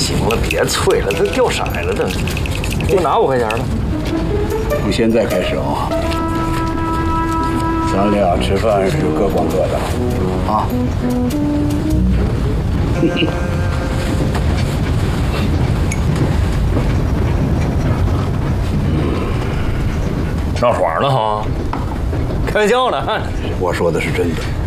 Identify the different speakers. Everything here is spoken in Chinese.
Speaker 1: 行了，别催了，这掉色了，这。给我拿5块钱吧。
Speaker 2: 从现在开始啊，咱俩吃饭是各管各的，啊。
Speaker 1: 闹爽了哈？开玩笑呢？
Speaker 2: 我说的是真的。